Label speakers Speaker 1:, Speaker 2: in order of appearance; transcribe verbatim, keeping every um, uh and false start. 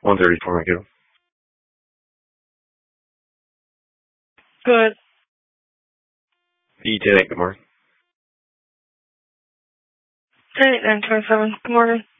Speaker 1: one thirty-four, Michael.
Speaker 2: Good.
Speaker 1: E ten, good morning.
Speaker 2: ten eight nine twenty seven. Good morning.